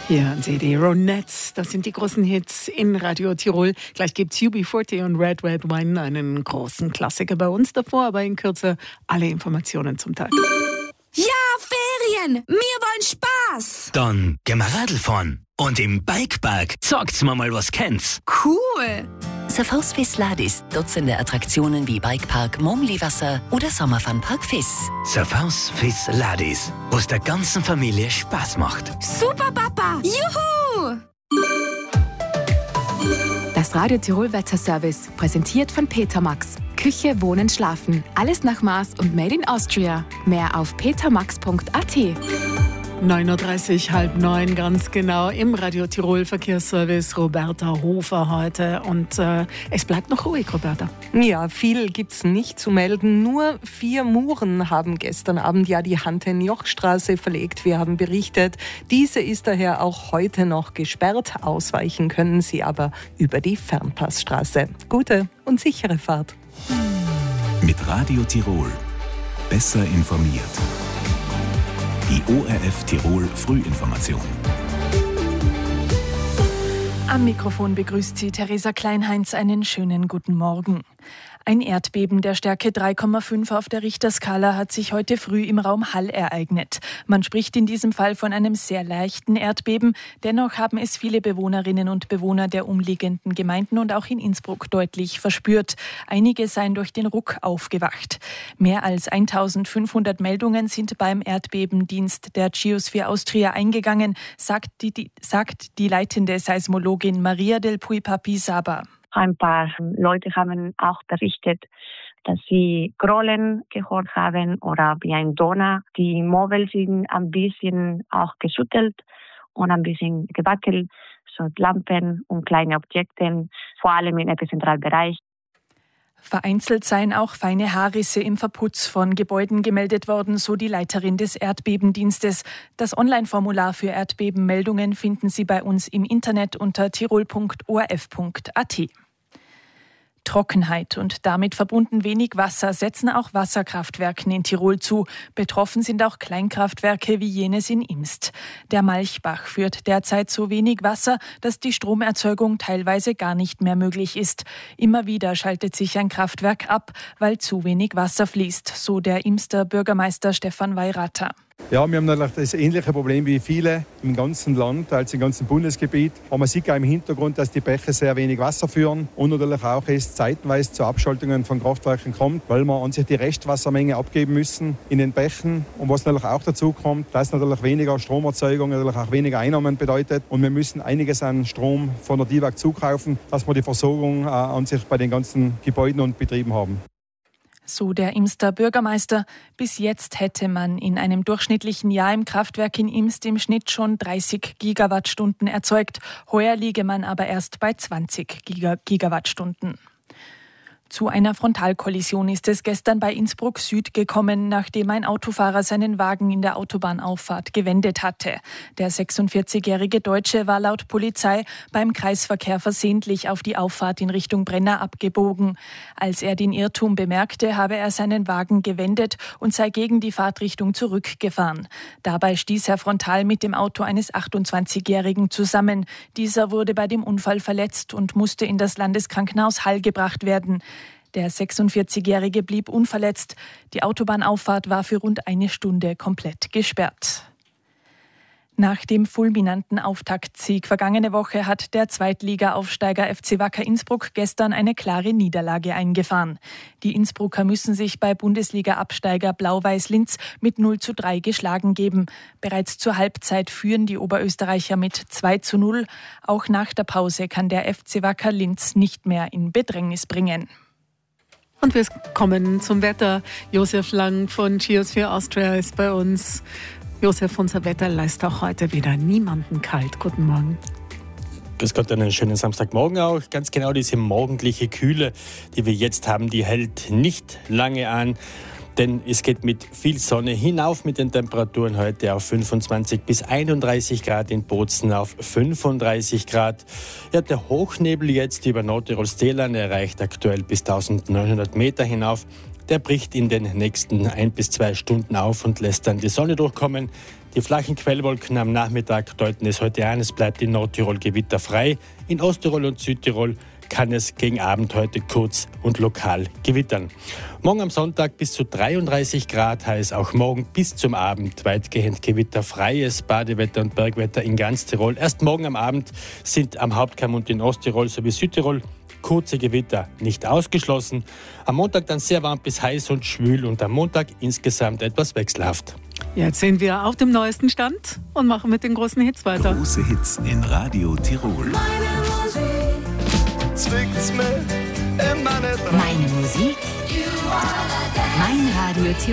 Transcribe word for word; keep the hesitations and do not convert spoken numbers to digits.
Hier hören Sie die Ronettes, das sind die großen Hits in Radio Tirol. Gleich gibt's U B vierzig und Red Red Wine, einen großen Klassiker bei uns davor, aber in Kürze alle Informationen zum Tag. Ja, Ferien! Wir wollen Spaß! Dann gehen wir Radl fahren. Und im Bikepark zeigt's mir mal, was kennt's. Cool! Surfaus Fiss Ladis, Dutzende Attraktionen wie Bikepark Momliwasser oder Sommerfunpark Fiss. Surfaus Fiss Ladis, was der ganzen Familie Spaß macht. Super, Papa! Juhu! Das Radio Tirol Wetterservice, präsentiert von Petermax. Küche, Wohnen, Schlafen. Alles nach Maß und made in Austria. Mehr auf petermax punkt a t. neun Uhr dreißig, halb neun, ganz genau, im Radio Tirol Verkehrsservice. Roberta Hofer heute. Und äh, es bleibt noch ruhig, Roberta. Ja, viel gibt's nicht zu melden. Nur vier Muren haben gestern Abend ja die Hanten-Joch-Straße verlegt. Wir haben berichtet, diese ist daher auch heute noch gesperrt. Ausweichen können Sie aber über die Fernpassstraße. Gute und sichere Fahrt. Mit Radio Tirol. Besser informiert. Die O R F Tirol Frühinformation. Am Mikrofon begrüßt Sie Theresa Kleinheinz. Einen schönen guten Morgen. Ein Erdbeben der Stärke drei Komma fünf auf der Richterskala hat sich heute früh im Raum Hall ereignet. Man spricht in diesem Fall von einem sehr leichten Erdbeben. Dennoch haben es viele Bewohnerinnen und Bewohner der umliegenden Gemeinden und auch in Innsbruck deutlich verspürt. Einige seien durch den Ruck aufgewacht. Mehr als eintausendfünfhundert Meldungen sind beim Erdbebendienst der Geosphere Austria eingegangen, sagt die, die, sagt die leitende Seismologin Maria del Puy-Papi-Saba. Ein paar Leute haben auch berichtet, dass sie Grollen gehört haben oder wie ein Donner. Die Möbel sind ein bisschen auch geschüttelt und ein bisschen gewackelt, so Lampen und kleine Objekte, vor allem im Epizentralbereich. Vereinzelt seien auch feine Haarrisse im Verputz von Gebäuden gemeldet worden, so die Leiterin des Erdbebendienstes. Das Online-Formular für Erdbebenmeldungen finden Sie bei uns im Internet unter tirol punkt o r f punkt a t. Trockenheit und damit verbunden wenig Wasser setzen auch Wasserkraftwerken in Tirol zu. Betroffen sind auch Kleinkraftwerke wie jenes in Imst. Der Malchbach führt derzeit so wenig Wasser, dass die Stromerzeugung teilweise gar nicht mehr möglich ist. Immer wieder schaltet sich ein Kraftwerk ab, weil zu wenig Wasser fließt, so der Imster Bürgermeister Stefan Weirater. Ja, wir haben natürlich das ähnliche Problem wie viele im ganzen Land, als im ganzen Bundesgebiet. Aber man sieht auch im Hintergrund, dass die Bäche sehr wenig Wasser führen und natürlich auch es zeitenweise zu Abschaltungen von Kraftwerken kommt, weil wir an sich die Restwassermenge abgeben müssen in den Bächen. Und was natürlich auch dazu kommt, dass natürlich weniger Stromerzeugung natürlich auch weniger Einnahmen bedeutet. Und wir müssen einiges an Strom von der D I W A G zukaufen, dass wir die Versorgung äh, an sich bei den ganzen Gebäuden und Betrieben haben. So der Imster Bürgermeister. Bis jetzt hätte man in einem durchschnittlichen Jahr im Kraftwerk in Imst im Schnitt schon dreißig Gigawattstunden erzeugt. Heuer liege man aber erst bei zwanzig Gigawattstunden. Zu einer Frontalkollision ist es gestern bei Innsbruck Süd gekommen, nachdem ein Autofahrer seinen Wagen in der Autobahnauffahrt gewendet hatte. Der sechsundvierzigjährige Deutsche war laut Polizei beim Kreisverkehr versehentlich auf die Auffahrt in Richtung Brenner abgebogen. Als er den Irrtum bemerkte, habe er seinen Wagen gewendet und sei gegen die Fahrtrichtung zurückgefahren. Dabei stieß er frontal mit dem Auto eines achtundzwanzigjährigen zusammen. Dieser wurde bei dem Unfall verletzt und musste in das Landeskrankenhaus Hall gebracht werden. Der sechsundvierzigjährige blieb unverletzt. Die Autobahnauffahrt war für rund eine Stunde komplett gesperrt. Nach dem fulminanten Auftaktsieg vergangene Woche hat der Zweitliga-Aufsteiger F C Wacker Innsbruck gestern eine klare Niederlage eingefahren. Die Innsbrucker müssen sich bei Bundesliga-Absteiger Blau-Weiß Linz mit null zu drei geschlagen geben. Bereits zur Halbzeit führen die Oberösterreicher mit zwei zu null. Auch nach der Pause kann der F C Wacker Linz nicht mehr in Bedrängnis bringen. Und wir kommen zum Wetter. Josef Lang von Geosphere Austria ist bei uns. Josef, unser Wetter lässt auch heute wieder niemanden kalt. Guten Morgen. Grüß Gott, einen schönen Samstagmorgen auch. Ganz genau diese morgendliche Kühle, die wir jetzt haben, die hält nicht lange an. Denn es geht mit viel Sonne hinauf mit den Temperaturen heute auf fünfundzwanzig bis einunddreißig Grad, in Bozen auf fünfunddreißig Grad. Ja, der Hochnebel jetzt über Nordtirols Seeland erreicht aktuell bis eintausendneunhundert Meter hinauf. der bricht in den nächsten ein bis zwei Stunden auf und lässt dann die Sonne durchkommen. Die flachen Quellwolken am Nachmittag deuten es heute an. Es bleibt in Nordtirol gewitterfrei. In Osttirol und Südtirol kann es gegen Abend heute kurz und lokal gewittern. Morgen am Sonntag bis zu dreiunddreißig Grad, heißt auch morgen bis zum Abend weitgehend gewitterfreies Badewetter und Bergwetter in ganz Tirol. Erst morgen am Abend sind am Hauptkamm und in Osttirol sowie Südtirol kurze Gewitter nicht ausgeschlossen. Am Montag dann sehr warm bis heiß und schwül und am Montag insgesamt etwas wechselhaft. Jetzt sind wir auf dem neuesten Stand und machen mit den großen Hits weiter. Große Hits in Radio Tirol. Zwickt's mich immer nicht rein. Meine Musik, mein Radio Tirol.